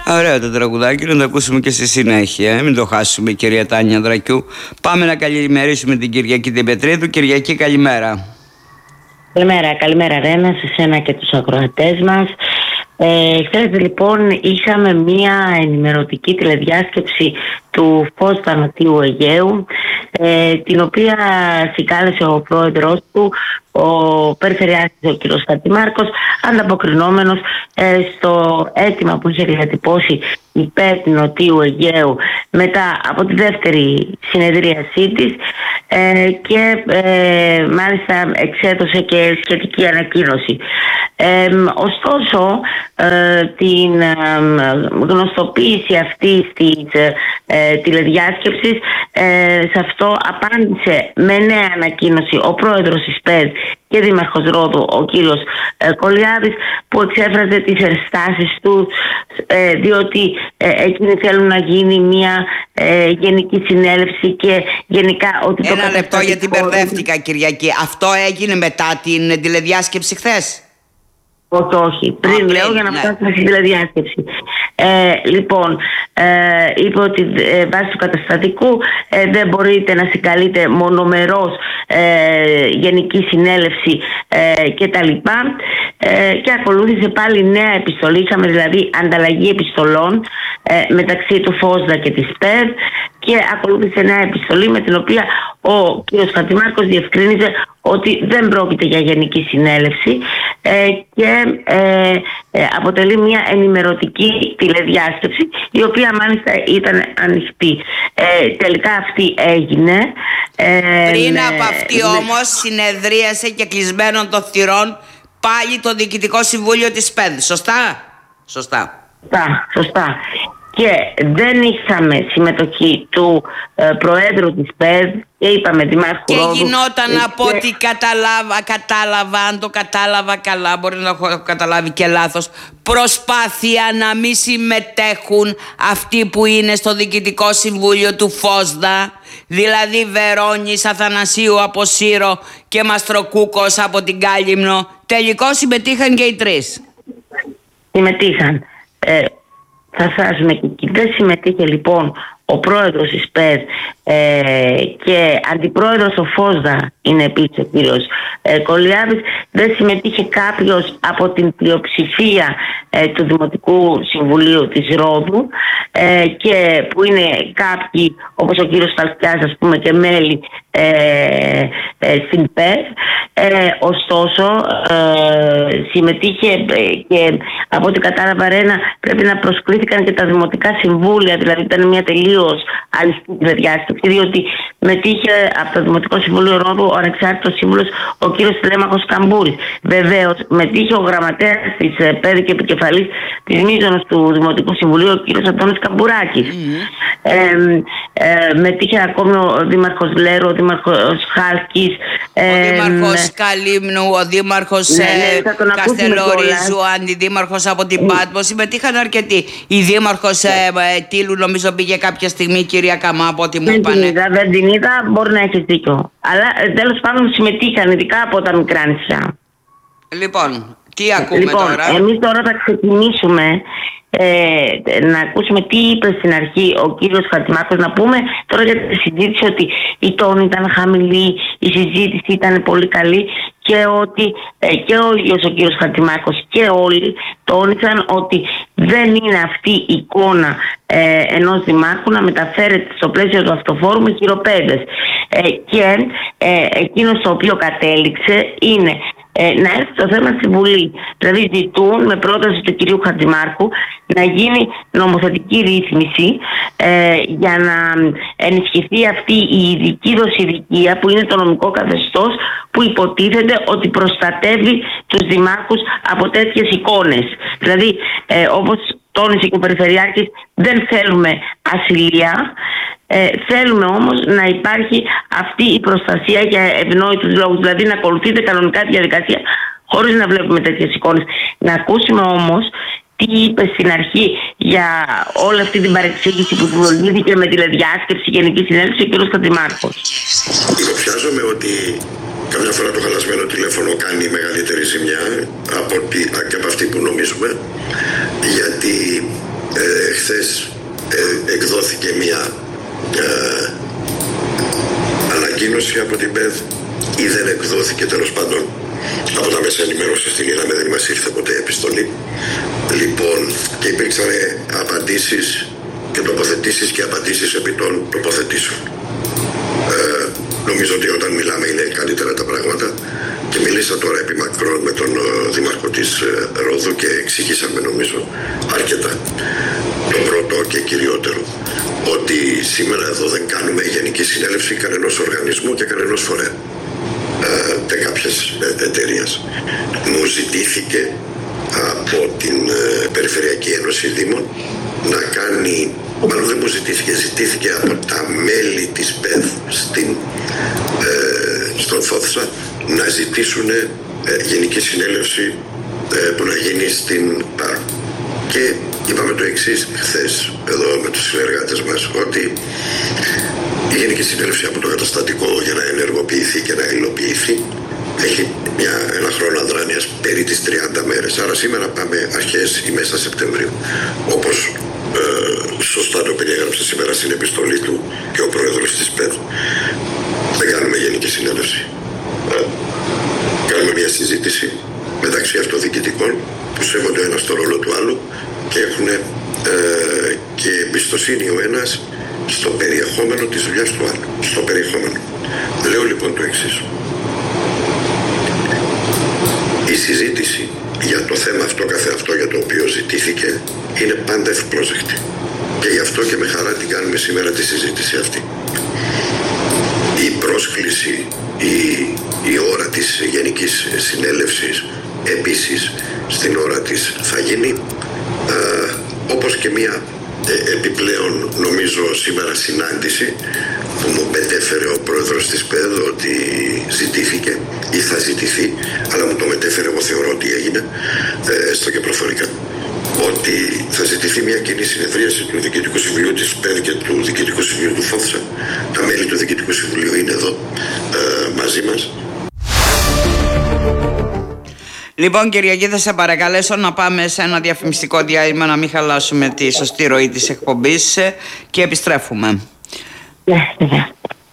Ωραίο το τραγουδάκι, να το ακούσουμε και στη συνέχεια. Μην το χάσουμε, κυρία Τάνια Δρακιού. Πάμε να καλημερίσουμε την Κυριακή την Πετρίδου. Κυριακή, καλημέρα. Καλημέρα Ρένα, σε σένα και τους ακροατές μας. Χθες λοιπόν είχαμε μία ενημερωτική τηλεδιάσκεψη του Φως Νοτιού Αιγαίου, την οποία συγκάλεσε ο πρόεδρος του, ο Περιφερειάρχης ο κ. Χατζημάρκος, ανταποκρινόμενος στο αίτημα που είχε διατυπώσει η ΠΕΤ Νοτιού Αιγαίου μετά από τη δεύτερη συνεδρίασή της, και μάλιστα εξέδωσε και σχετική ανακοίνωση. Ωστόσο, την γνωστοποίηση αυτής της τηλεδιάσκεψης, σε αυτό απάντησε με νέα ανακοίνωση ο πρόεδρος της ΠΕΔ και δήμαρχος Ρόδου, ο κύριος Κολιάδης, που εξέφραζε τις ενστάσεις του, διότι εκείνοι θέλουν να γίνει μια γενική συνέλευση και γενικά ότι Ένα λεπτό, γιατί μπερδεύτηκα, Κυριακή. Αυτό έγινε μετά την τηλεδιάσκεψη χθες? Όχι. Πριν λέω για να φτάσουμε στην τηλεδιάσκεψη. Λοιπόν, είπε ότι βάσει του καταστατικού δεν μπορείτε να συγκαλείτε μονομερός γενική συνέλευση κτλ. Και ακολούθησε πάλι νέα επιστολή. Είχαμε δηλαδή ανταλλαγή επιστολών μεταξύ του ΦΟΣΔΑ και της ΠΕΔ, και ακολούθησε νέα επιστολή με την οποία ο κ. Χατζημάρκος διευκρίνησε ότι δεν πρόκειται για γενική συνέλευση και αποτελεί μια ενημερωτική τηλεδιάσκεψη, η οποία μάλιστα ήταν ανοιχτή. Τελικά αυτή έγινε. Πριν από αυτή όμως συνεδρίασε και κλεισμένων των θυρών πάλι το Διοικητικό Συμβούλιο της ΠΕΔ. Σωστά. Σωστά. Και δεν είχαμε συμμετοχή του Προέδρου της ΠΕΔ και είπαμε Δημάρχου Ρόδου. Και γινόταν από ό,τι κατάλαβα, αν το κατάλαβα καλά, μπορεί να έχω καταλάβει και λάθος, προσπάθεια να μην συμμετέχουν αυτοί που είναι στο Διοικητικό Συμβούλιο του ΦΟΣΔΑ, δηλαδή Βερόνης Αθανασίου από Σύρο και Μαστροκούκος από την Κάλυμνο. Τελικώς συμμετείχαν και οι τρεις. Συμμετείχαν. Θα σάσουμε και εκεί. Δεν συμμετείχε λοιπόν ο πρόεδρος της ΠΕΔ και αντιπρόεδρος ο ΦΟΣΔΑ είναι επίσης ο κύριος Κολιάδης. Δεν συμμετείχε κάποιος από την πλειοψηφία του Δημοτικού Συμβουλίου της Ρόδου, και που είναι κάποιοι όπως ο κύριος Σταλκιάς, ας πούμε, και μέλη στην ΠΕΔ. Ωστόσο συμμετείχε και από ό,τι κατάλαβα Ρένα, πρέπει να προσκλήθηκαν και τα Δημοτικά Συμβούλια, δηλαδή ήταν μια τελείως ανοιχτή διάσκεψη, διότι μετήχε από το Δημοτικό Συμβούλιο Ρόδου ο ανεξάρτητος σύμβουλος ο κύριος Τηλέμαχος Καμπούρης. Βεβαίως μετήχε ο γραμματέας της ΠΕΔ και επικεφαλής της μείζωνος του Δημοτικού Συμβουλίου ο κύριος Αντώνης Καμπουράκης. Μετήχε ακόμη ο Δήμαρχος Λέρου, ο Δήμαρχος Χάλκης, ο Δήμαρχος Καλύμνου, ο Δήμαρχος Καστελορίζου, ο Αντιδήμαρχος από την Πάτμο. Συμμετείχαν αρκετοί. Η Δήμαρχος Τίλου νομίζω πήγε κάποια στιγμή, κυρία Καμά, από ό,τι μου είπανε. Δεν την είδα, μπορεί να έχεις δίκιο. Αλλά τέλος πάντων συμμετείχαν, ειδικά από τα μικρά νησιά. Λοιπόν, τι ακούμε τώρα? Εμείς τώρα θα ξεκινήσουμε να ακούσουμε τι είπε στην αρχή ο κύριος Χατζημάρκος. Να πούμε τώρα για τη συζήτηση ότι η τόνη ήταν χαμηλή, η συζήτηση ήταν πολύ καλή, και ότι και ο ίδιος ο κύριος Χατζημάρκος και όλοι τόνισαν ότι δεν είναι αυτή η εικόνα ενός δημάρχου να μεταφέρεται στο πλαίσιο του αυτοφόρου με χειροπέδες. Και εκείνο στο οποίο κατέληξε είναι να έρθει το θέμα στη Βουλή. Δηλαδή ζητούν με πρόταση του κυρίου Χατζημάρκου να γίνει νομοθετική ρύθμιση για να ενισχυθεί αυτή η ειδική δοσηδικία που είναι το νομικό καθεστώς που υποτίθεται ότι προστατεύει τους δημάρχους από τέτοιες εικόνες. Δηλαδή όπως τόνισε και ο Περιφερειάρχης, δεν θέλουμε ασυλία. Θέλουμε όμως να υπάρχει αυτή η προστασία για ευνόητους λόγους, δηλαδή να ακολουθείται κανονικά τη διαδικασία χωρίς να βλέπουμε τέτοιες εικόνες. Να ακούσουμε όμως τι είπε στην αρχή για όλη αυτή την παρεξήγηση που δημιουργήθηκε με τηλεδιάσκεψη Γενική Συνέλευση ο κ. Χατζημάρκος. Υποψιάζομαι ότι καμιά φορά το χαλασμένο τηλέφωνο κάνει μεγαλύτερη ζημιά από αυτή που νομίζουμε, γιατί χθες εκδόθηκε μια ανακοίνωση από την ΠΕΔ ή δεν εκδόθηκε, τέλος πάντων από τα μέσα ενημέρωσης στην είδαμε, δεν μας ήρθε ποτέ επιστολή. Λοιπόν, και υπήρξαν απαντήσεις και τοποθετήσεις και απαντήσεις επί των τοποθετήσεων. Νομίζω ότι όταν μιλάμε είναι καλύτερα τα πράγματα και μιλήσα τώρα επί μακρόν με τον δήμαρχο της Ρόδου και εξηγήσαμε νομίζω αρκετά. Το πρώτο και κυριότερο, ότι σήμερα εδώ δεν κάνουμε γενική συνέλευση κανενός οργανισμού και κανενός φορέα, ούτε κάποιες εταιρείας. Μου ζητήθηκε από την Περιφερειακή Ένωση Δήμων να κάνει, μάλλον δεν μου ζητήθηκε από τα μέλη της ΠΕΔ στον Φόθσα να ζητήσουν γενική συνέλευση που να γίνει στην ΠΑΡ. Και είπαμε το εξής χθες εδώ με τους συνεργάτες μας, ότι η γενική συνέλευση από το καταστατικό για να ενεργοποιηθεί και να υλοποιηθεί έχει ένα χρόνο αδράνειας περί τις 30 μέρες. Άρα σήμερα πάμε αρχές ή μέσα Σεπτεμβρίου. Όπως σωστά το περιέγραψε σήμερα στην επιστολή του και ο πρόεδρος της ΠΕΔ. Δεν κάνουμε γενική συνέλευση. Κάνουμε μια συζήτηση μεταξύ αυτοδιοικητικών που σέβονται ο ένας το ρόλο του άλλου και έχουν και εμπιστοσύνη ο ένας στο περιεχόμενο της δουλειάς του άλλου. Στο περιεχόμενο. Λέω λοιπόν το εξής. Η συζήτηση για το θέμα αυτό καθεαυτό για το οποίο ζητήθηκε είναι πάντα ευπρόσδεκτη. Και γι' αυτό και με χαρά την κάνουμε σήμερα τη συζήτηση αυτή. Η πρόσκληση, η ώρα της Γενικής Συνέλευσης επίσης στην ώρα της θα γίνει, όπως και μια επιπλέον νομίζω σήμερα συνάντηση που μου μετέφερε ο πρόεδρος της ΠΕΔ ότι ζητήθηκε ή θα ζητηθεί, αλλά μου το μετέφερε, εγώ θεωρώ ότι έγινε, έστω και προφορικά, ότι θα ζητηθεί μια κοινή συνεδρίαση του Διοικητικού Συμβουλίου της ΠΕΔ και του Διοικητικού Συμβουλίου του Φόθσα. Τα μέλη του Διοικητικού Συμβουλίου είναι εδώ μαζί μας. Λοιπόν, Κυριακή, θα σε παρακαλέσω να πάμε σε ένα διαφημιστικό διάλειμμα, να μην χαλάσουμε τη σωστή ροή της εκπομπής και επιστρέφουμε. Ναι,